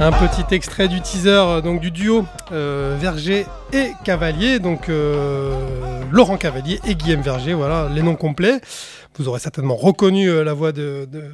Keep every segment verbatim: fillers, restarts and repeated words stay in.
Un petit extrait du teaser donc du duo euh, Verger et Cavalier, donc euh, Laurent Cavalier et Guillaume Verger, voilà les noms complets. Vous aurez certainement reconnu euh, la voix de, de,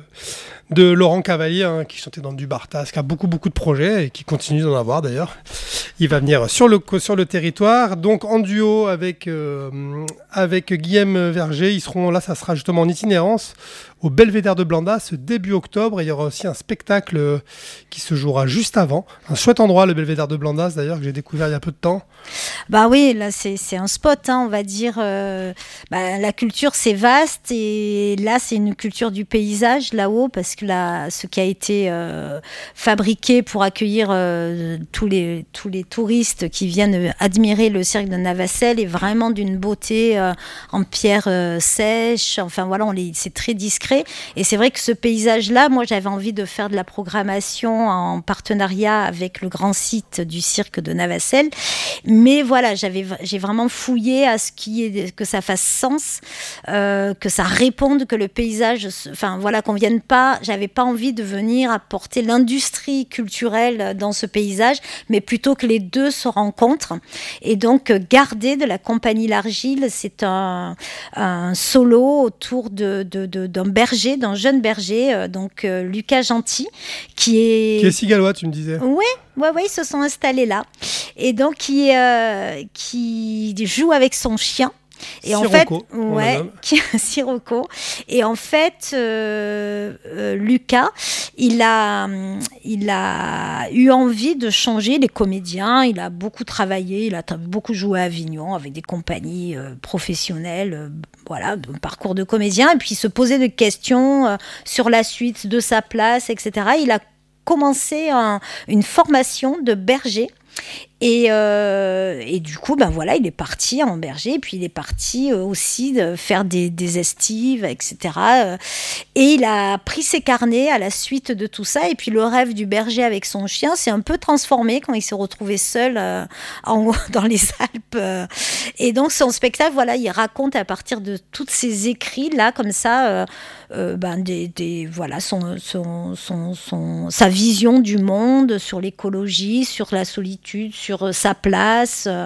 de Laurent Cavalier, hein, qui chantait dans du Bartas, qui a beaucoup beaucoup de projets et qui continue d'en avoir d'ailleurs. Il va venir sur le, sur le territoire, donc en duo avec, euh, avec Guillaume Verger. Ils seront là, ça sera justement en itinérance au Belvédère de Blandas ce début octobre. Et il y aura aussi un spectacle qui se jouera juste avant. Un chouette endroit, le Belvédère de Blandas d'ailleurs, que j'ai découvert il y a peu de temps. Bah oui, là c'est, c'est un spot, hein, on va dire. Euh, bah, la culture c'est vaste et là c'est une culture du paysage là-haut, parce que là, ce qui a été euh, fabriqué pour accueillir euh, tous, les, tous les touristes qui viennent admirer le cirque de Navacelles est vraiment d'une beauté euh, en pierre euh, sèche. Enfin voilà, on les, c'est très discret. Et c'est vrai que ce paysage-là, moi j'avais envie de faire de la programmation en partenariat avec le grand site du cirque de Navacelles. Mais voilà, j'avais, j'ai vraiment fouillé à ce qui est, que ça fasse sens, euh, que ça réponde, que le paysage, enfin voilà, qu'on vienne pas, j'avais pas envie de venir apporter l'industrie culturelle dans ce paysage, mais plutôt que les deux se rencontrent. Et donc, Garder de la compagnie L'Argile, c'est un, un solo autour de, de, de, d'un berger, d'un jeune berger, euh, donc euh, Lucas Gentil, qui est... Qui est cigalois, tu me disais. Oui, ouais, ouais, ils se sont installés là. Et donc, qui, euh, qui joue avec son chien. Et Sirocco, en fait, ouais, qui Sirocco. Et en fait, euh, euh, Lucas, il a, il a eu envie de changer les comédiens. Il a beaucoup travaillé, il a t- beaucoup joué à Avignon avec des compagnies euh, professionnelles, euh, voilà, un parcours de comédien. Et puis, il se posait des questions euh, sur la suite de sa place, et cetera. Il a commencé un, une formation de berger. Et, euh, et du coup, ben voilà, il est parti en berger, et puis il est parti euh, aussi de faire des, des estives, et cetera. Et il a pris ses carnets à la suite de tout ça, et puis le rêve du berger avec son chien s'est un peu transformé quand il s'est retrouvé seul euh, en haut dans les Alpes. Euh. Et donc son spectacle, voilà, il raconte à partir de tous ces écrits là, comme ça, euh, euh, ben des, des voilà, son, son, son, son, sa vision du monde sur l'écologie, sur la solitude, sur sur sa place, euh,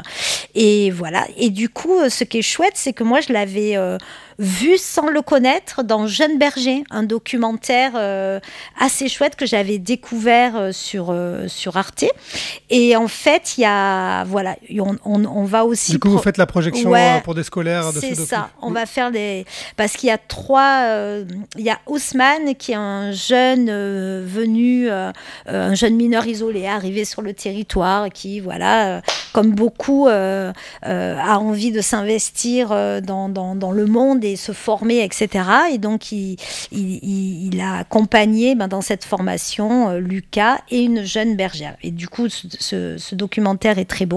et voilà. Et du coup, euh, ce qui est chouette, c'est que moi, je l'avais euh, vu sans le connaître dans Jeune Berger, un documentaire euh, assez chouette que j'avais découvert euh, sur, euh, sur Arte. Et en fait, il y a, voilà, on, on, on va aussi... Du coup, pro- vous faites la projection ouais, pour des scolaires de c'est ce docu. ça, on va faire des... Parce qu'il y a trois... Euh, il y a Ousmane, qui est un jeune euh, venu, euh, un jeune mineur isolé, arrivé sur le territoire, qui, voilà, euh, comme beaucoup, euh, euh, a envie de s'investir euh, dans, dans, dans le monde et se former, et cetera. Et donc, il, il, il a accompagné ben, dans cette formation euh, Lucas et une jeune bergère. Et du coup, ce, ce, ce documentaire est très beau.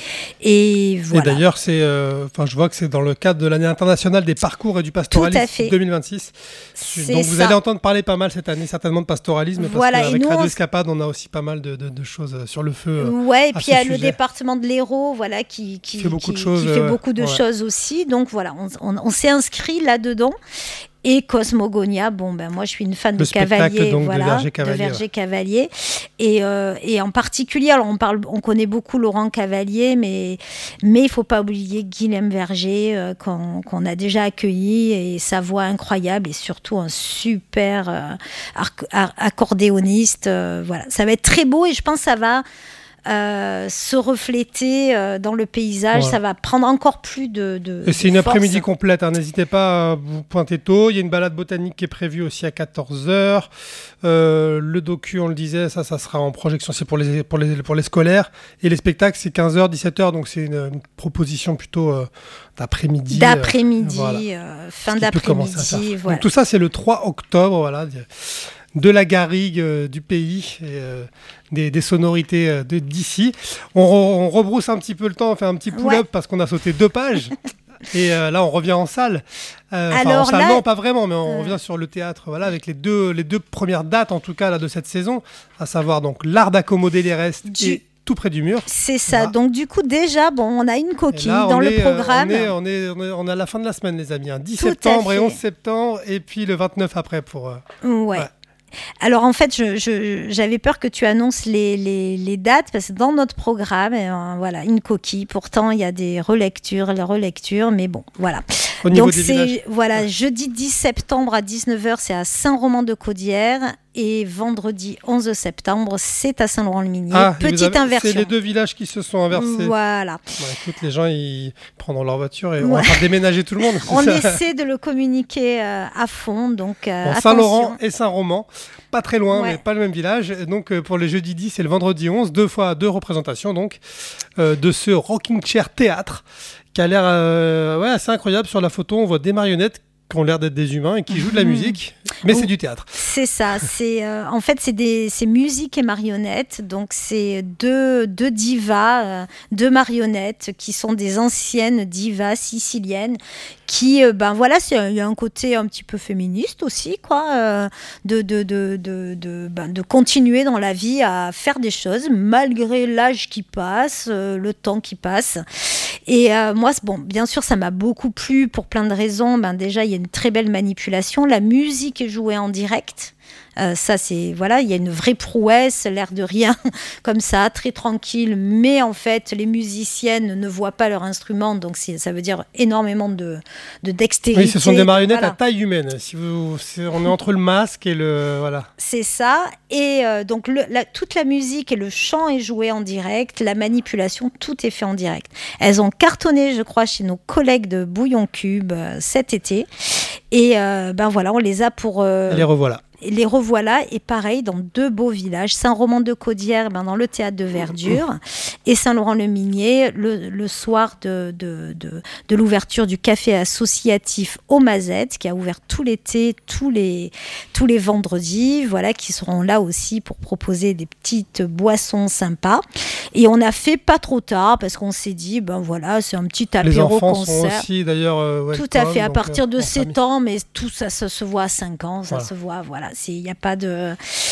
Et voilà. Et d'ailleurs, c'est, euh, enfin, je vois que c'est dans le cadre de l'année internationale des parcours et du pastoralisme deux mille vingt-six. C'est donc, vous ça. allez entendre parler pas mal cette année, certainement de pastoralisme, parce voilà. qu'avec nous, Radio on... Escapade, on a aussi pas mal de, de, de choses sur le feu. Ouais, et puis il y a sujet. le département de l'Hérault, voilà, qui, qui, qui fait beaucoup qui, de choses, qui fait euh, beaucoup de ouais. choses aussi. Donc voilà, on, on, on s'est inscrit là-dedans. Et Cosmogonia, bon ben moi je suis une fan le de Cavalier, donc, voilà, de Verger Cavalier, de Verger ouais. Cavalier, et euh, et en particulier, alors on parle, on connaît beaucoup Laurent Cavalier, mais mais il faut pas oublier Guillaume Verger euh, qu'on qu'on a déjà accueilli, et sa voix incroyable, et surtout un super euh, arc- accordéoniste, euh, voilà, ça va être très beau, et je pense que ça va Euh, se refléter euh, dans le paysage, ouais. Ça va prendre encore plus de, de Et c'est de une force. après-midi complète, hein. N'hésitez pas à vous pointer tôt. Il y a une balade botanique qui est prévue aussi à quatorze heures. Euh, le docu, on le disait, ça, ça sera en projection, c'est pour les, pour les, pour les scolaires. Et les spectacles, c'est quinze heures, dix-sept heures, donc c'est une, une proposition plutôt euh, d'après-midi. D'après-midi, euh, voilà. euh, fin d'après-midi. Voilà. Donc tout ça, c'est le trois octobre, voilà. De la garrigue euh, du pays, et, euh, des, des sonorités euh, de, d'ici. On, re, on rebrousse un petit peu le temps, on fait un petit pull-up ouais. parce qu'on a sauté deux pages. Et euh, là, on revient en salle. Euh, Alors en salle, là, non, pas vraiment, mais on euh... revient sur le théâtre, voilà, avec les deux, les deux premières dates, en tout cas, là, de cette saison, à savoir donc l'art d'accommoder les restes du... et tout près du mur. C'est ça. Voilà. Donc du coup déjà, bon, on a une coquille là, dans est, le programme. Euh, on, est, on, est, on, est, on est à la fin de la semaine, les amis. Hein. dix tout septembre et onze septembre, et puis le vingt-neuf après pour. Euh, ouais. ouais. Alors en fait, je, je, j'avais peur que tu annonces les, les, les dates parce que dans notre programme, euh, voilà, une coquille. Pourtant, il y a des relectures, les relectures, mais bon, voilà. Au niveau Donc des c'est villages. voilà, Ouais. jeudi dix septembre à dix-neuf heures, c'est à Saint-Roman-de-Caudière et vendredi onze septembre, c'est à Saint-Laurent-le-Minier. Ah, et vous Petite avez- inversion. C'est les deux villages qui se sont inversés. Voilà. Bon, écoute, les gens, ils prendront leur voiture et on Ouais. va faire déménager tout le monde. On Ça. essaie de le communiquer euh, à fond, donc euh, Bon, attention. Saint-Laurent et Saint-Roman, pas très loin, Ouais. mais pas le même village. Et donc euh, pour les jeudis dix et le vendredi onze, deux fois deux représentations donc euh, de ce Rocking Chair Théâtre qui a l'air euh, ouais, assez incroyable. Sur la photo, on voit des marionnettes qui ont l'air d'être des humains et qui jouent de la Mhm. musique, mais Oh. c'est du théâtre. C'est ça. C'est euh, en fait c'est des c'est musique et marionnettes. Donc c'est deux deux divas, euh, deux marionnettes qui sont des anciennes divas siciliennes. Qui euh, ben voilà, c'est il y a un côté un petit peu féministe aussi quoi, euh, de de de de de, ben, de continuer dans la vie à faire des choses malgré l'âge qui passe, euh, le temps qui passe. Et euh, moi, c'est- bon, bien sûr, ça m'a beaucoup plu pour plein de raisons. Ben déjà, il y a une très belle manipulation. La musique est jouée en direct. Euh, ça, c'est voilà, il y a une vraie prouesse, l'air de rien, comme ça, très tranquille. Mais en fait, les musiciennes ne voient pas leur instrument, donc c'est- ça veut dire énormément de, de dextérité. Oui, ce sont des marionnettes Voilà. à taille humaine. Si vous, c'est- on est entre le masque et le voilà. C'est ça. Et euh, donc, le- la- toute la musique et le chant est joué en direct. La manipulation, tout est fait en direct. Elles ont cartonné, je crois, chez nos collègues de Bouillon Cube euh, cet été. Et euh, ben voilà, on les a pour... euh, Et les revoilà. les revoilà, et pareil, dans deux beaux villages. Saint-Roman-de-Caudière, ben, dans le théâtre de Verdure, et Saint-Laurent-le-Minier, le, le soir de, de, de, de l'ouverture du café associatif aux Mazettes, qui a ouvert tout l'été, tous les, tous les vendredis, voilà, qui seront là aussi pour proposer des petites boissons sympas. Et on a fait pas trop tard, parce qu'on s'est dit, ben voilà, c'est un petit Les enfants sont apéro-concert. aussi d'ailleurs euh, Tout à welcome, fait, à donc, partir euh, de en sept famille. ans, mais tout ça, ça se voit à cinq ans, ça Voilà. se voit, voilà, il n'y a pas de...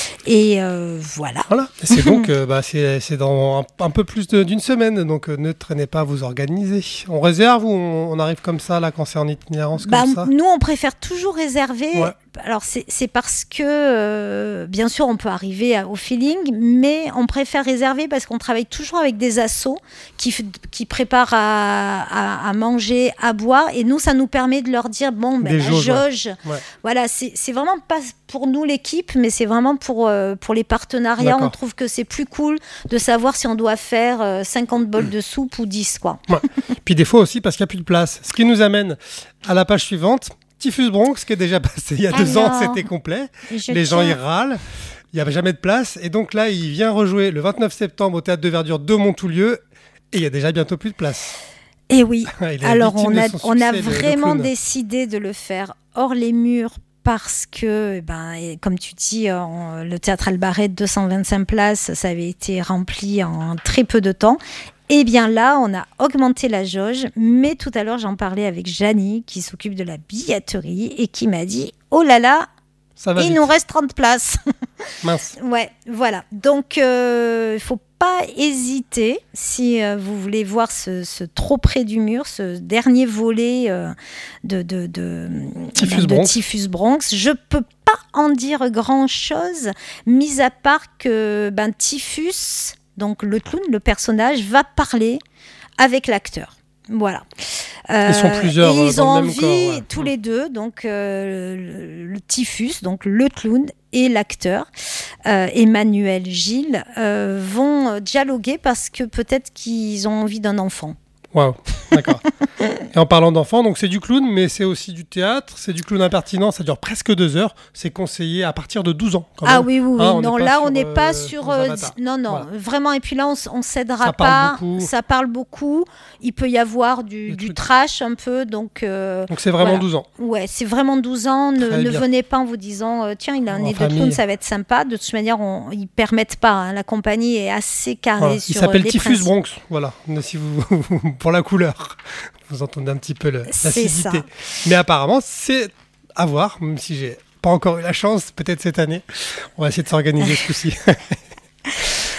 Et euh, voilà. Voilà, et c'est donc euh, bah, c'est, c'est dans un, un peu plus de- d'une semaine, donc euh, ne traînez pas à vous organiser. On réserve ou on, on arrive comme ça, là, quand c'est en itinérance Bah, comme ça nous, on préfère toujours réserver. Ouais. Alors, c'est, c'est parce que, euh, bien sûr, on peut arriver à- au feeling, mais on préfère réserver parce qu'on travaille toujours avec des assos qui, f- qui préparent à, à- à manger, à boire. Et nous, ça nous permet de leur dire, bon, ben, Des la jauges, ouais. jauge, Ouais. voilà, c'est, c'est vraiment pas pour nous l'équipe, mais c'est vraiment pour, euh, pour les partenariats. D'accord. On trouve que c'est plus cool de savoir si on doit faire euh, cinquante bols de soupe ou dix, quoi. Puis des fois aussi parce qu'il n'y a plus de place. Ce qui nous amène à la page suivante. Typhus Bronx, qui est déjà passé il y a deux Alors, ans, c'était complet. Et je Les gens y tiens- râlent. Il n'y avait jamais de place. Et donc là, il vient rejouer le vingt-neuf septembre au Théâtre de Verdure de Montoulieu. Et il y a déjà bientôt plus de place. Eh oui. Il est Alors, victime on de a, son on a succès, le- le vraiment clown. décidé de le faire hors les murs parce que, ben, et comme tu dis, euh, on- le théâtre Albaret, deux cent vingt-cinq places, ça avait été rempli en très peu de temps. Et bien là, on a augmenté la jauge, mais tout à l'heure, j'en parlais avec Janie, qui s'occupe de la billetterie, et qui m'a dit, oh là là, Ça va il vite. nous reste trente places. Mince. Ouais, voilà. Donc, il euh, faut pas hésiter si euh, vous voulez voir ce, ce trop près du mur, ce dernier volet euh, de, de, de, Typhus de Bronx. Typhus Bronx. Je peux pas en dire grand-chose, mis à part que ben, Typhus, donc le clown, le personnage, va parler avec l'acteur. Voilà. Ils sont plusieurs, et euh, ils dans ont le même envie, corps, ouais. tous Mm. les deux, donc euh, le, le Typhus, donc le clown et l'acteur, euh, Emmanuel Gilles, euh, vont dialoguer parce que peut-être qu'ils ont envie d'un enfant. Waouh, d'accord. Et en parlant d'enfants, donc c'est du clown, mais c'est aussi du théâtre, c'est du clown impertinent, ça dure presque deux heures. C'est conseillé à partir de douze ans. Quand Ah même. oui, oui, oui. Hein, on non, n'est pas là, sur, on n'est euh, pas sur... nos euh, avatars. non, non, Voilà. vraiment. Et puis là, on ne cédera Ça parle pas. beaucoup. Ça parle beaucoup. Il peut y avoir du, Des du trucs. trash un peu. Donc, euh, Donc c'est vraiment Voilà. douze ans. ouais, c'est vraiment douze ans. Ne, Très ne bien. venez pas en vous disant, euh, tiens, il a un En nez de clown, famille. ça va être sympa. De toute manière, on, ils ne permettent pas. Hein. La compagnie est assez carrée Voilà. sur Il s'appelle euh, les Typhus principes. Bronx, voilà. Mais si vous pour la couleur, vous entendez un petit peu le, C'est l'acidité. ça. Mais apparemment, c'est à voir, même si j'ai pas encore eu la chance, peut-être cette année. On va essayer de s'organiser ce coup-ci.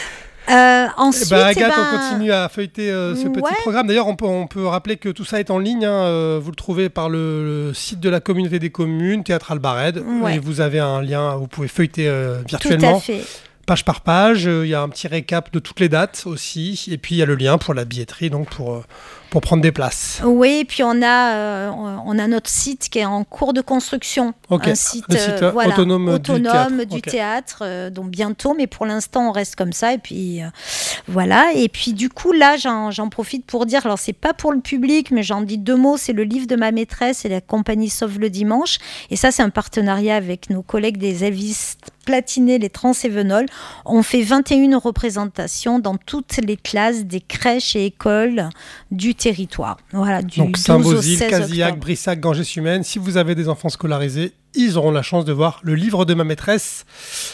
Euh, ensuite, eh ben, Agathe, eh ben... on continue à feuilleter euh, ce ouais. petit programme. D'ailleurs, on peut, on peut rappeler que tout ça est en ligne. Hein. Euh, vous le trouvez par le, le site de la communauté des communes, Théâtre Albared. Ouais. Et vous avez un lien, vous pouvez feuilleter euh, virtuellement. Tout à fait. Page par page, il euh, y a un petit récap de toutes les dates aussi, et puis il y a le lien pour la billetterie, donc pour, euh, pour prendre des places. Oui, et puis on a, euh, on a notre site qui est en cours de construction, okay. un site, le site euh, voilà, autonome, autonome du théâtre, du okay. théâtre euh, donc bientôt, mais pour l'instant on reste comme ça, et puis euh, voilà, et puis du coup là j'en, j'en profite pour dire, alors c'est pas pour le public, mais j'en dis deux mots, c'est le livre de ma maîtresse et la compagnie Sauve le Dimanche, et ça c'est un partenariat avec nos collègues des Elvis Platiné, les Trans-Évenols. On fait vingt et une représentations dans toutes les classes des crèches et écoles du territoire. Voilà, du Donc douze au Saint-Beauzile, seize Casillac, octobre. Brissac, Ganges-Humaine. Si vous avez des enfants scolarisés, ils auront la chance de voir le livre de ma maîtresse.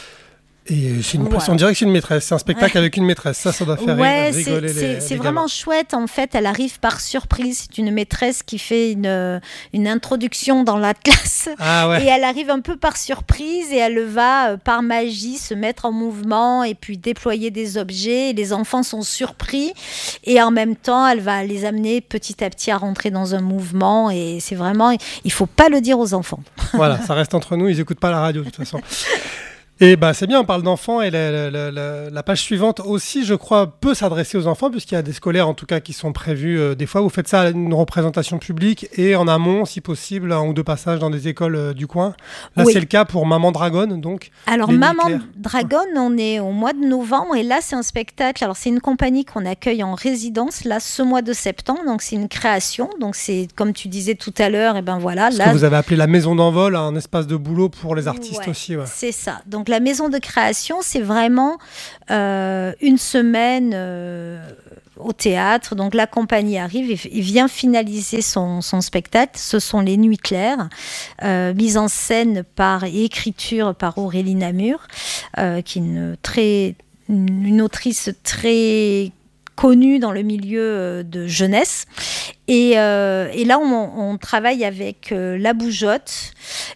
Et c'est une Voilà. on dirait que c'est une maîtresse, c'est un spectacle ouais. avec une maîtresse, ça, ça doit faire ouais, rire, rigoler c'est, les c'est, c'est les vraiment gamins. chouette, en fait, elle arrive par surprise, c'est une maîtresse qui fait une, une introduction dans la classe, ah ouais. et elle arrive un peu par surprise, et elle va, par magie, se mettre en mouvement, et puis déployer des objets, et les enfants sont surpris, et en même temps, elle va les amener petit à petit à rentrer dans un mouvement, et c'est vraiment, il ne faut pas le dire aux enfants. Voilà, ça reste entre nous, ils n'écoutent pas la radio de toute façon. Et bah, c'est bien, on parle d'enfants, et la, la, la, la page suivante aussi, je crois, peut s'adresser aux enfants, puisqu'il y a des scolaires en tout cas qui sont prévus. Euh, des fois, vous faites ça à une représentation publique et en amont, si possible, un ou deux passages dans des écoles euh, du coin. Là, oui. c'est le cas pour Maman Dragon, donc. Alors, Maman Dragon, on est au mois de novembre, et là, c'est un spectacle. Alors, c'est une compagnie qu'on accueille en résidence, là, ce mois de septembre, donc c'est une création. Donc, c'est, comme tu disais tout à l'heure, et ben voilà. Ce là, que vous avez appelé la maison d'envol, un espace de boulot pour les artistes ouais, aussi. Ouais. C'est ça. Donc, la maison de création, c'est vraiment euh, une semaine euh, au théâtre. Donc la compagnie arrive et, et vient finaliser son, son spectacle. Ce sont les Nuits claires, euh, mise en scène par et écriture par Aurélie Namur, euh, qui est une, très, une autrice très connue dans le milieu de jeunesse. Et, euh, et là, on, on travaille avec euh, La Bougeotte.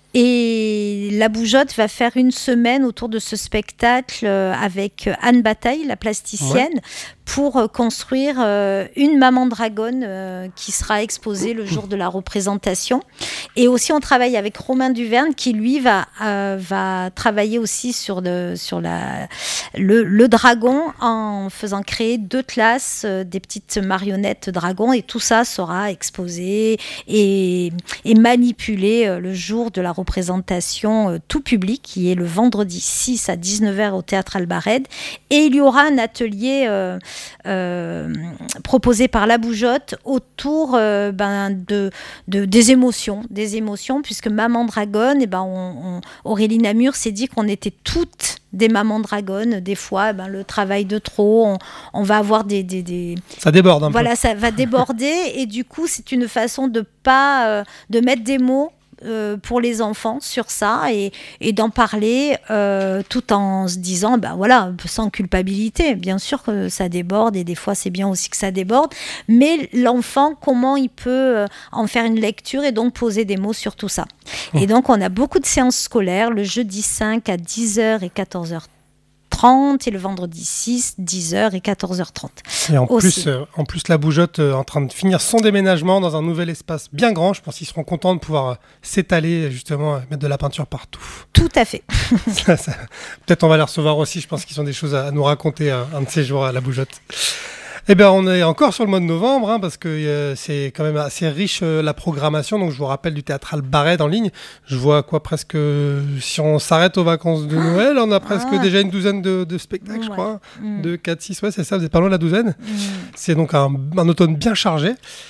Et La Bougeotte va faire une semaine autour de ce spectacle euh, avec Anne Bataille, la plasticienne, ouais. pour euh, construire euh, une maman dragonne euh, qui sera exposée le jour de la représentation. Et aussi, on travaille avec Romain Duverne qui, lui, va, euh, va travailler aussi sur, de, sur la, le, le dragon en faisant créer deux classes, euh, des petites marionnettes dragons. Et tout ça sera exposé et, et manipulé euh, le jour de la représentation. représentation euh, tout public qui est le vendredi six à dix-neuf heures au Théâtre Albared, et il y aura un atelier euh, euh, proposé par La Bougeotte autour euh, ben, de, de, des émotions des émotions puisque Maman Dragon, et ben, on, on, Aurélie Namur s'est dit qu'on était toutes des mamans dragonnes. Des fois, ben, le travail de trop, on, on va avoir des, des, des... Ça déborde un voilà, peu. Ça va déborder et du coup, c'est une façon de pas euh, de mettre des mots Euh, pour les enfants sur ça et, et d'en parler euh, tout en se disant ben voilà, sans culpabilité, bien sûr que ça déborde et des fois c'est bien aussi que ça déborde, mais l'enfant, comment il peut euh, en faire une lecture et donc poser des mots sur tout ça. Mmh. Et donc on a beaucoup de séances scolaires le jeudi cinq à dix heures et quatorze heures trente et le vendredi six, dix heures et quatorze heures trente. Et en plus, euh, en plus, La Bougeotte euh, en train de finir son déménagement dans un nouvel espace bien grand. Je pense qu'ils seront contents de pouvoir euh, s'étaler, justement, euh, mettre de la peinture partout. Tout à fait. ça, ça, peut-être on va les recevoir aussi. Je pense qu'ils ont des choses à, à nous raconter un, un de ces jours à La Bougeotte. Eh bien, on est encore sur le mois de novembre, hein, parce que euh, c'est quand même assez riche euh, la programmation. Donc, je vous rappelle du Théâtre Albared en ligne. Je vois quoi, presque, euh, si on s'arrête aux vacances de Noël, on a presque ah. déjà une douzaine de, de spectacles, ouais. je crois. Mmh. De quatre, six, ouais, c'est ça, vous êtes pas loin de la douzaine. Mmh. C'est donc un, un automne bien chargé.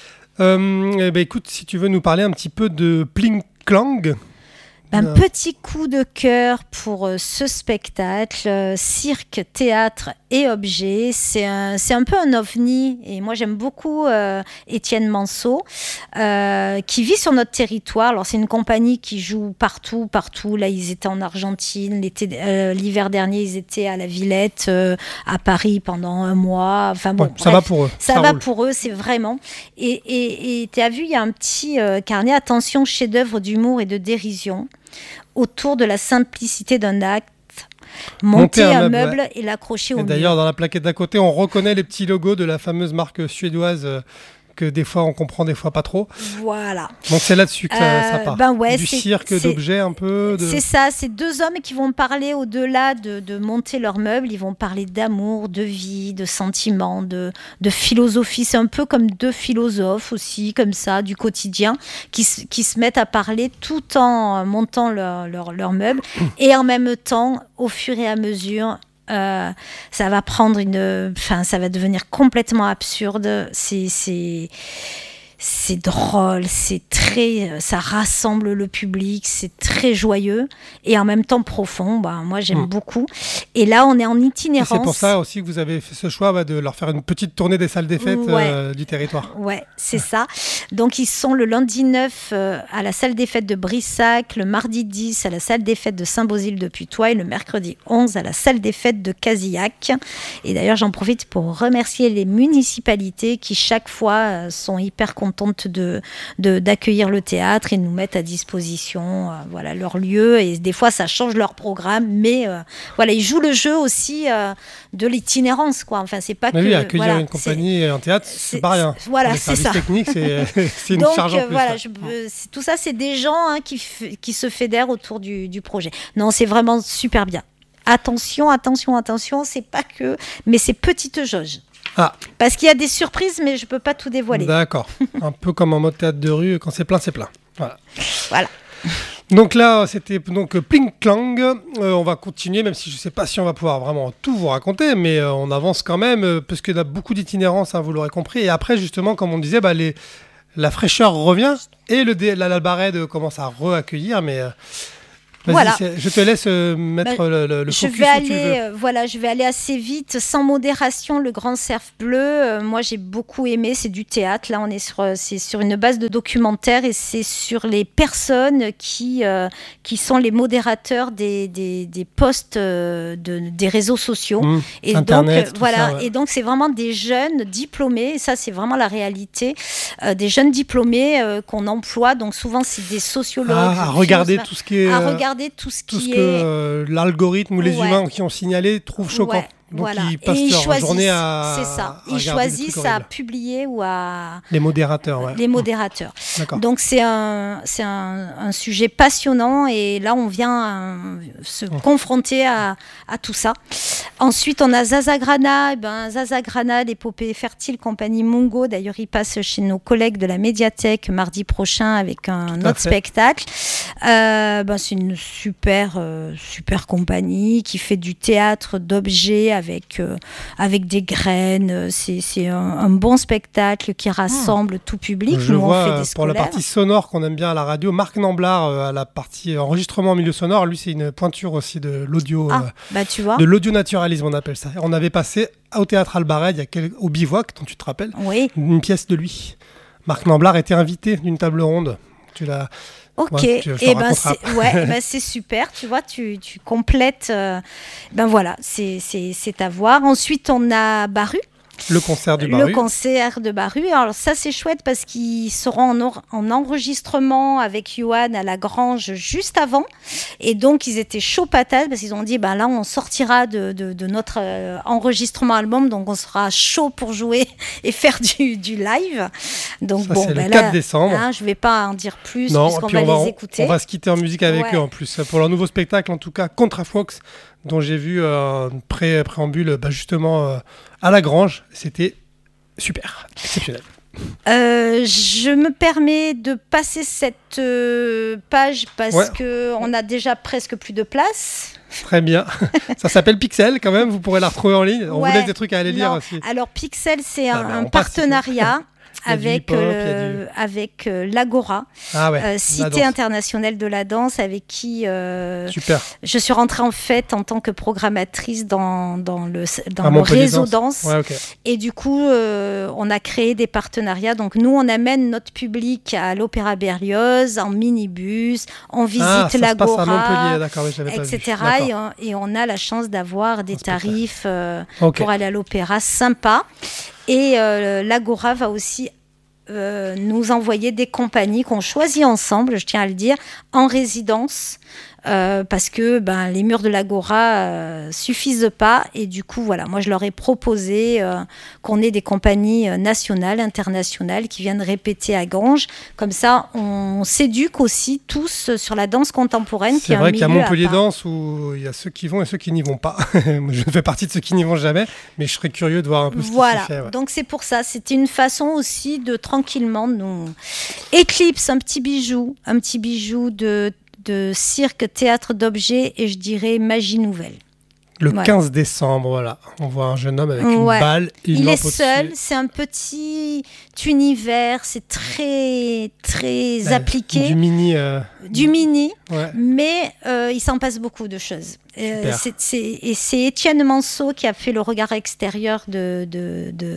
Euh, eh ben, écoute, si tu veux nous parler un petit peu de Pling Clang. Un petit coup de cœur pour euh, ce spectacle, euh, cirque, théâtre et objets. C'est un, c'est un peu un ovni et moi j'aime beaucoup euh, Étienne Manceau euh, qui vit sur notre territoire. Alors c'est une compagnie qui joue partout, partout. Là ils étaient en Argentine, l'été, euh, l'hiver dernier ils étaient à la Villette, euh, à Paris pendant un mois. Enfin bon, ouais, ça bref, va pour eux. Ça, ça va roule. pour eux, c'est vraiment. Et, et, et tu as vu, il y a un petit euh, carnet, attention, chef-d'œuvre d'humour et de dérision autour de la simplicité d'un acte monter, monter un, un meuble, meuble ouais. et l'accrocher au et mur. D'ailleurs, dans la plaquette d'à côté, on reconnaît les petits logos de la fameuse marque suédoise euh, que des fois on comprend, des fois pas trop. Voilà. Donc c'est là-dessus que ça, euh, ça part. Ben ouais, du c'est, cirque, c'est, d'objets un peu. De... C'est ça, c'est deux hommes qui vont parler au-delà de, de monter leur meuble. Ils vont parler d'amour, de vie, de sentiments, de, de philosophie. C'est un peu comme deux philosophes aussi, comme ça, du quotidien, qui, qui se mettent à parler tout en montant leur, leur, leur meuble. Et en même temps, au fur et à mesure... Euh, ça va prendre une, enfin, ça va devenir complètement absurde. C'est, c'est, c'est drôle, c'est très, ça rassemble le public, c'est très joyeux et en même temps profond. Bah, moi, j'aime mmh. beaucoup. Et là, on est en itinérance. Et c'est pour ça aussi que vous avez fait ce choix bah, de leur faire une petite tournée des salles des fêtes ouais. euh, du territoire. Ouais, c'est ça. Donc, ils sont le lundi neuf euh, à la salle des fêtes de Brissac, le mardi dix à la salle des fêtes de Saint-Bauzile-de-Putois et le mercredi onze à la salle des fêtes de Casillac. Et d'ailleurs, j'en profite pour remercier les municipalités qui, chaque fois, euh, sont hyper contentes de, de, d'accueillir le théâtre et nous mettent à disposition euh, voilà, leur lieu. Et des fois, ça change leur programme, mais euh, voilà, ils jouent le jeu aussi euh, de l'itinérance, quoi. Enfin, c'est pas mais que... oui, accueillir voilà, une compagnie et un théâtre, c'est, c'est pas rien. C'est, voilà, les c'est ça. techniques, c'est, c'est une Donc, charge en plus. Voilà, je, c'est, tout ça, c'est des gens hein, qui, f- qui se fédèrent autour du, du projet. Non, c'est vraiment super bien. Attention, attention, attention, c'est pas que... Mais c'est petite jauge. Ah. Parce qu'il y a des surprises, mais je peux pas tout dévoiler. D'accord. Un peu comme en mode théâtre de rue, quand c'est plein, c'est plein. Voilà. Voilà. Donc là, c'était donc Pling Clang. Euh, on va continuer, même si je ne sais pas si on va pouvoir vraiment tout vous raconter, mais euh, on avance quand même, euh, parce qu'il y a beaucoup d'itinérance, hein, vous l'aurez compris. Et après, justement, comme on disait, bah, les, la fraîcheur revient et le dé, la l'Albarède commence à re-accueillir, mais... Euh, Vas-y, voilà. Je te laisse euh, mettre bah, le, le, le focus je vais où aller, tu veux. Euh, voilà, je vais aller assez vite, sans modération. Le Grand Cerf Bleu, euh, moi j'ai beaucoup aimé. C'est du théâtre. Là, on est sur, c'est sur une base de documentaire et c'est sur les personnes qui, euh, qui sont les modérateurs des, des, des posts euh, de, des réseaux sociaux. Mmh, et Internet, donc, voilà. Ça, ouais. Et donc, c'est vraiment des jeunes diplômés. Et ça, c'est vraiment la réalité. Euh, des jeunes diplômés euh, qu'on emploie. Donc, souvent, c'est des sociologues. Ah, à regarder tout ce qui est. À regarder tout ce tout qui ce est... que euh, l'algorithme ou les ouais. humains qui ont signalé trouvent choquant. Ouais. Donc voilà. ils passent ils leur journée à... C'est ça. Ils choisissent à publier ou à... Les modérateurs, ouais. Les modérateurs. D'accord. Donc c'est un, c'est un, un sujet passionnant et là on vient euh, se oh. confronter à, à tout ça. Ensuite on a Zazagrana. Et ben, Zazagrana, l'épopée fertile, compagnie Mungo. D'ailleurs il passe chez nos collègues de la médiathèque mardi prochain avec un autre fait. spectacle. Euh, ben, c'est une super, euh, super compagnie qui fait du théâtre d'objets avec, euh, avec des graines. C'est, c'est un, un bon spectacle qui rassemble mmh. tout public. Je Nous, vois, on fait des pour scolaires. la partie sonore qu'on aime bien à la radio, Marc Namblard, euh, à la partie enregistrement en milieu sonore, lui, c'est une pointure aussi de l'audio. Ah, euh, bah, tu vois. De l'audio-naturalisme, on appelle ça. On avait passé au Théâtre Albarède, il y a quel... au Bivouac, dont tu te rappelles, oui. une pièce de lui. Marc Namblard était invité d'une table ronde. Tu l'as... Ok, ouais, tu, et ben c'est, ouais, ben c'est super, tu vois, tu, tu complètes, euh, ben voilà, c'est, c'est, c'est à voir. Ensuite, on a Baru. Le concert du Baru. Le concert de Baru. Alors ça, c'est chouette parce qu'ils seront en, or- en enregistrement avec Johan à la Grange juste avant. Et donc, ils étaient chauds patates parce qu'ils ont dit, ben là, on sortira de, de, de notre euh, enregistrement album. Donc, on sera chaud pour jouer et faire du, du live. Donc, ça, bon, c'est ben le là, quatre décembre. Hein, je ne vais pas en dire plus non, puisqu'on puis va, on va les on, écouter. On va se quitter en musique avec ouais. eux en plus. Pour leur nouveau spectacle, en tout cas, Contrafox, dont j'ai vu un pré- préambule bah, justement euh, à la Grange. C'était super, exceptionnel. Euh, je me permets de passer cette euh, page parce ouais. qu'on a déjà presque plus de place. Très bien. Ça s'appelle Pixel quand même, vous pourrez la retrouver en ligne. On ouais. vous laisse des trucs à aller lire non. aussi. Alors Pixel, c'est ah, un, un partenariat. Avec, euh, du... avec euh, l'Agora, ah ouais, euh, Cité internationale de la danse, avec qui euh, Super. je suis rentrée en fait en tant que programmatrice dans, dans le, dans le réseau danse. Ouais, okay. Et du coup, euh, on a créé des partenariats. Donc nous, on amène notre public à l'Opéra Berlioz, en minibus, on visite ah, ça l'Agora, se passe à Montpellier, d'accord, oui, et cetera. Et on, et on a la chance d'avoir des tarifs euh, okay. pour aller à l'opéra sympa. Et euh, l'Agora va aussi euh, nous envoyer des compagnies qu'on choisit ensemble, je tiens à le dire, en résidence euh, parce que ben, les murs de l'Agora euh, suffisent pas. Et du coup, voilà, moi, je leur ai proposé euh, qu'on ait des compagnies nationales, internationales qui viennent répéter à Granges. Comme ça, on s'éduque aussi tous sur la danse contemporaine. C'est vrai qu'il y a Montpellier Danse où il y a ceux qui vont et ceux qui n'y vont pas. Je fais partie de ceux qui n'y vont jamais, mais je serais curieux de voir un peu ce voilà. qui s'y fait. Ouais. Donc c'est pour ça, c'était une façon aussi de tranquillement nous... Éclipse, un petit bijou, un petit bijou de, de cirque, théâtre d'objets et je dirais magie nouvelle. Le voilà. quinze décembre, voilà, on voit un jeune homme avec une ouais. balle et une Il lampe est seul, au-dessus. c'est un petit univers, c'est très très euh, appliqué. Du mini. Euh... Du mini, ouais. mais euh, il s'en passe beaucoup de choses. Euh, c'est, c'est, et c'est Étienne Manceau qui a fait le regard extérieur de... de, de...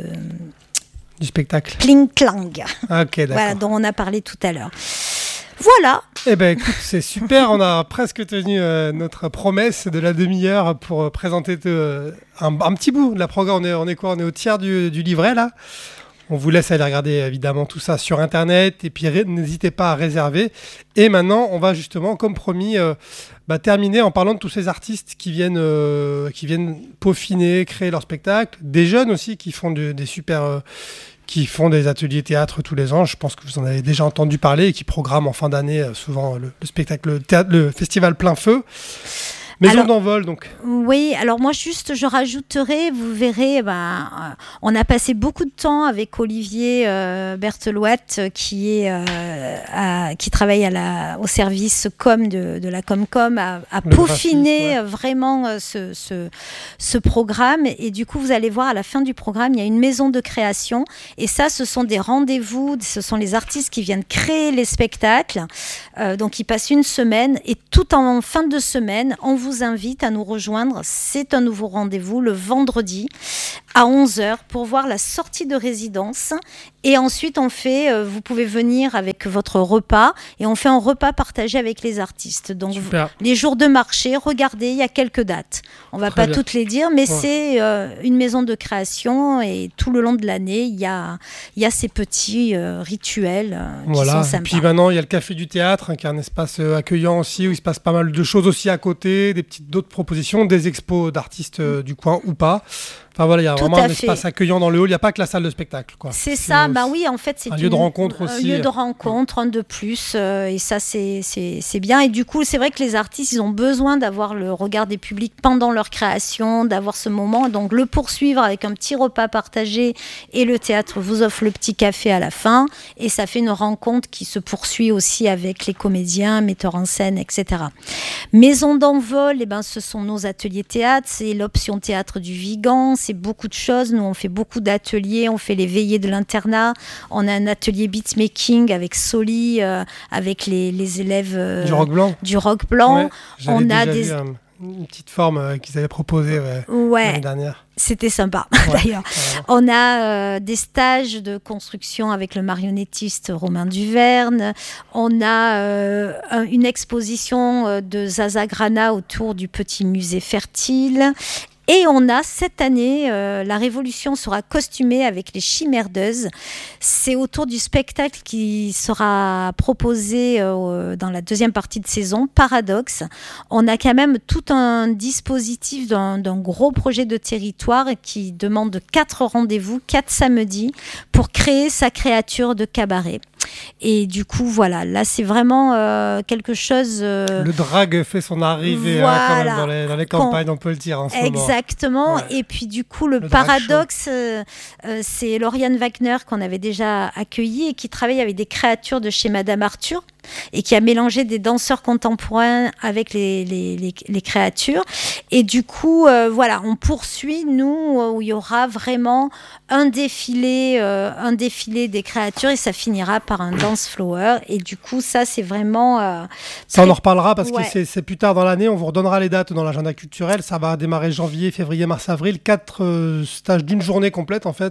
Du spectacle. Kling Klang. Ok, d'accord. Voilà, dont on a parlé tout à l'heure. Voilà. Eh bien, écoute, c'est super. On a presque tenu euh, notre promesse de la demi-heure pour euh, présenter euh, un, un petit bout de la programme. On est, on est quoi ? On est au tiers du, du livret, là. On vous laisse aller regarder, évidemment, tout ça sur Internet. Et puis, ré- n'hésitez pas à réserver. Et maintenant, on va justement, comme promis, euh, bah, terminer en parlant de tous ces artistes qui viennent, euh, qui viennent peaufiner, créer leur spectacle. Des jeunes aussi qui font de, des super... Euh, qui font des ateliers théâtre tous les ans. Je pense que vous en avez déjà entendu parler et qui programment en fin d'année euh, souvent le, le spectacle, le, théâtre, le festival Plein Feu. Maison alors, d'envol, donc. Oui, alors moi, juste, je rajouterai, vous verrez, ben, euh, on a passé beaucoup de temps avec Olivier euh, Berthelouette, qui, est, euh, à, qui travaille à la, au service com de, de la Comcom, à, à peaufiner graphique, ouais. vraiment euh, ce, ce, ce programme. Et du coup, vous allez voir, à la fin du programme, il y a une maison de création. Et ça, ce sont des rendez-vous, ce sont les artistes qui viennent créer les spectacles. Euh, donc, ils passent une semaine. Et tout en fin de semaine, on vous vous invite à nous rejoindre. C'est un nouveau rendez-vous le vendredi à onze heures pour voir la sortie de résidence. Et ensuite, on fait, euh, vous pouvez venir avec votre repas et on fait un repas partagé avec les artistes. Donc, vous, les jours de marché, regardez, il y a quelques dates. On ne va Très pas bien. toutes les dire, mais ouais. c'est euh, une maison de création et tout le long de l'année, il y a, il y a ces petits euh, rituels euh, qui voilà. sont sympas. Et puis maintenant, il y a le Café du Théâtre, hein, qui est un espace euh, accueillant aussi, où il se passe pas mal de choses aussi à côté, des petites d'autres propositions, des expos d'artistes euh, du coin ou pas. Enfin voilà, il y a Tout vraiment un fait. espace accueillant dans le hall. Il n'y a pas que la salle de spectacle, quoi. C'est, c'est ça. Bah oui, en fait, c'est un une, lieu de rencontre aussi. Un lieu de rencontre, un de plus, euh, et ça, c'est, c'est c'est bien. Et du coup, c'est vrai que les artistes, ils ont besoin d'avoir le regard des publics pendant leur création, d'avoir ce moment. Donc le poursuivre avec un petit repas partagé et le théâtre vous offre le petit café à la fin, et ça fait une rencontre qui se poursuit aussi avec les comédiens, metteurs en scène, et cetera. Maison d'envol, eh ben, ce sont nos ateliers théâtre, c'est l'option théâtre du Vigan. C'est beaucoup de choses. Nous, on fait beaucoup d'ateliers. On fait les veillées de l'internat. On a un atelier beatmaking avec Soli, euh, avec les, les élèves euh, du rock blanc. Du rock blanc. Ouais, on déjà a des vu, um, une petite forme euh, qu'ils avaient proposée ouais, ouais. l'année dernière. C'était sympa, ouais, d'ailleurs. Ouais. On a euh, des stages de construction avec le marionnettiste Romain Duverne. On a euh, un, une exposition de Zaza Grana autour du petit musée fertile. Et on a cette année, euh, la Révolution sera costumée avec les Chimerdeuses. C'est autour du spectacle qui sera proposé euh, dans la deuxième partie de saison, Paradoxe. On a quand même tout un dispositif d'un, d'un gros projet de territoire qui demande quatre rendez-vous, quatre samedis, pour créer sa créature de cabaret. Et du coup, voilà, là, c'est vraiment euh, quelque chose... Euh... Le drag fait son arrivée voilà. hein, quand même dans les, dans les campagnes, on peut le dire en ce Exactement. moment. Exactement. Ouais. Et puis, du coup, le, le paradoxe, euh, euh, c'est Lauriane Wagner qu'on avait déjà accueilli et qui travaille avec des créatures de chez Madame Arthur et qui a mélangé des danseurs contemporains avec les, les, les, les créatures. Et du coup, euh, voilà, on poursuit, nous, où il y aura vraiment un défilé, euh, un défilé des créatures et ça finira par un dance floor. Et du coup, ça, c'est vraiment... Euh, ça, on en reparlera parce ouais. que c'est, c'est plus tard dans l'année. On vous redonnera les dates dans l'agenda culturel. Ça va démarrer janvier, février, mars, avril. Quatre euh, stages d'une journée complète, en fait,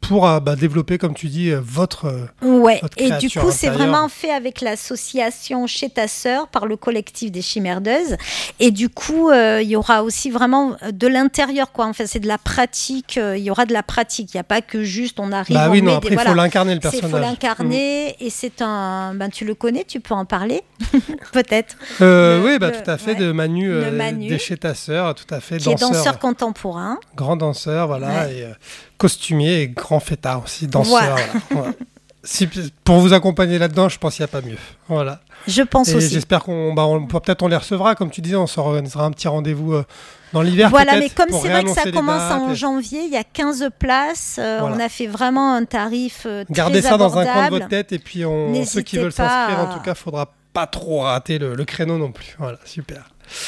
pour euh, bah, développer, comme tu dis, euh, votre, euh, ouais. votre Et du coup, c'est intérieure. vraiment fait avec l'association Chez ta sœur par le collectif des chimerdeuses. Et du coup, euh, il y aura aussi vraiment de l'intérieur, quoi. Enfin, c'est de la pratique. euh, Il y aura de la pratique. Il n'y a pas que juste on arrive. Bah on oui, non, met après, des, il faut voilà. l'incarner, le Il personnage. faut l'incarner. Mmh. Et c'est un. Ben, tu le connais, tu peux en parler, peut-être. Euh, Le- oui, bah, le- tout à fait, ouais. de Manu, De euh, Manu. de Chez ta sœur, tout à fait. Qui danseur, est danseur contemporain. grand danseur, voilà, Ouais. et euh, costumier et grand fêtard aussi, danseur. Voilà. Voilà. Voilà. Si, pour vous accompagner là-dedans, je pense qu'il n'y a pas mieux. Voilà. Je pense Et aussi. j'espère qu'on bah, on, peut-être on les recevra, comme tu disais, on s'organisera un petit rendez-vous euh, dans l'hiver. Voilà, peut-être, mais comme pour c'est vrai que ça réannoncer les commence dates en et- janvier, il y a quinze places. euh, Voilà. On a fait vraiment un tarif euh, très Gardez ça dans un coin de abordable. votre tête et puis on, N'hésitez ceux qui veulent pas s'inscrire, à- en tout cas, faudra pas trop rater le, le créneau non plus. Voilà, super.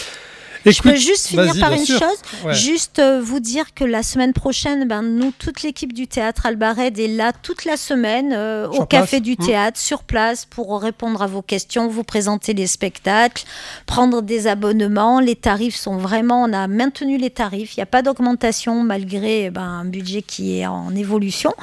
Je peux juste finir vas-y, par bien une sûr. chose, Ouais. juste euh, vous dire que la semaine prochaine, ben, nous, toute l'équipe du théâtre Albarède est là toute la semaine euh, Sur au Café place. du Mmh. Théâtre, sur place, pour répondre à vos questions, vous présenter les spectacles, prendre des abonnements. Les tarifs sont vraiment, on a maintenu les tarifs, il n'y a pas d'augmentation malgré ben, un budget qui est en évolution.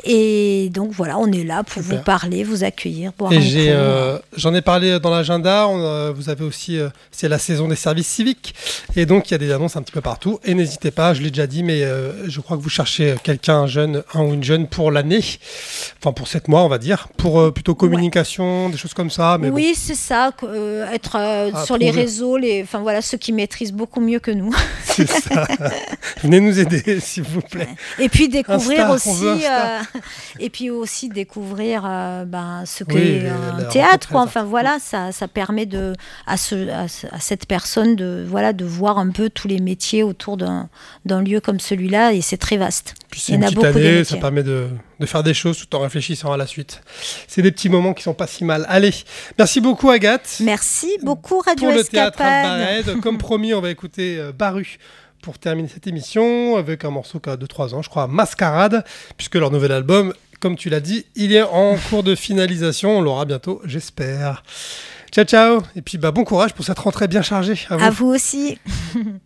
Et donc voilà, on est là pour Super. vous parler, vous accueillir, boire Et un j'ai, coup. euh, j'en ai parlé dans l'agenda. on, euh, vous avez aussi, euh, c'est la saison des services civiques, et donc il y a des annonces un petit peu partout. Et n'hésitez pas, je l'ai déjà dit, mais euh, je crois que vous cherchez quelqu'un, un jeune, un ou une jeune pour l'année, enfin pour sept mois, on va dire, pour euh, plutôt communication, des choses comme ça. Mais Oui, c'est ça, qu- euh, être euh, À sur les trouver. réseaux, les, enfin voilà, ceux qui maîtrisent beaucoup mieux que nous. bon, c'est ça. Venez nous aider, s'il vous plaît. Et puis découvrir Insta, on veut aussi, Insta. euh, et puis aussi découvrir euh, ben, ce Oui, qu'est les- un les théâtre, rencontrer, quoi. les Enfin artistes. voilà, ça, ça permet de à, ce, à, ce- à cette personne de voilà de voir un peu tous les métiers autour d'un d'un lieu comme celui-là, et c'est très vaste. Puis Il c'est y en une a petite beaucoup des année, métiers. ça permet de, de faire des choses tout en réfléchissant à la suite. C'est des petits moments qui sont pas si mal. Allez, merci beaucoup Agathe. Merci beaucoup Radio Pour le théâtre Escapade. Albarède. Comme promis, on va écouter euh, Baru pour terminer cette émission avec un morceau qui a deux trois ans, je crois, Mascarade, puisque leur nouvel album, comme tu l'as dit, il est en cours de finalisation. On l'aura bientôt, j'espère. Ciao, ciao. Et puis bah, bon courage pour cette rentrée bien chargée. À vous. À vous aussi.